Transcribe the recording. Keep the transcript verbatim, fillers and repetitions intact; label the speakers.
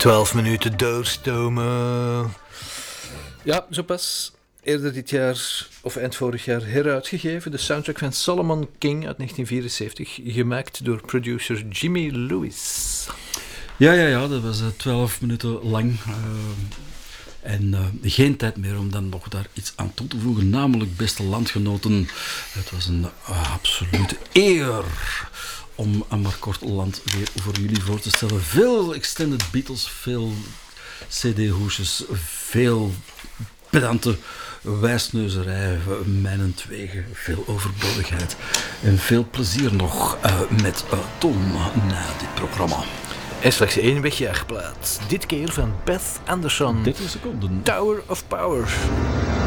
Speaker 1: twaalf minuten doorstomen. Ja, zo pas eerder dit jaar, of eind vorig jaar, heruitgegeven. De soundtrack van Solomon King uit negentien vierenzeventig, gemaakt door producer Jimmy Lewis.
Speaker 2: Ja, ja, ja, dat was twaalf uh, minuten lang. Uh, en uh, geen tijd meer om dan nog daar iets aan toe te voegen. Namelijk, beste landgenoten, het was een uh, absolute eer om een maar kort land weer voor jullie voor te stellen. Veel extended Beatles, veel C D-hoesjes, veel pedante wijsneuzerij, mijnentwege, veel overbodigheid en veel plezier nog uh, met uh, Tom na dit programma.
Speaker 1: En slechts één wegjaagplaat. Dit keer van Beth Anderson.
Speaker 2: dertig seconden.
Speaker 1: Tower of Power.